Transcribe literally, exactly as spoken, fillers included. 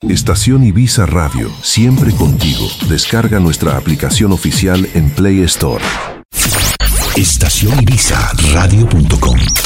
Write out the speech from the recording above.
Estación Ibiza Radio, siempre contigo. Descarga nuestra aplicación oficial en Play Store. estación ibiza radio punto com